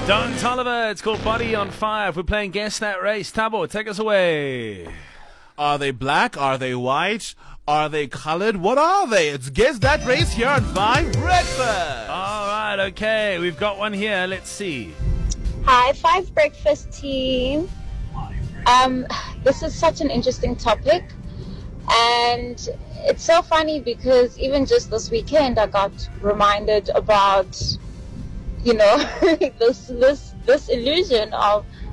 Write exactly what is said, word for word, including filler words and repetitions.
Don Tolliver, it's called Body on Fire. If we're playing Guess That Race, Tabo, take us away. Are they black? Are they white? Are they colored? What are they? It's Guess That Race here on Five Breakfast. All right, okay, we've got one here. Let's see. Hi, Five Breakfast team. Um, this is such an interesting topic, and it's so funny because even just this weekend, I got reminded about, you know, this this this illusion of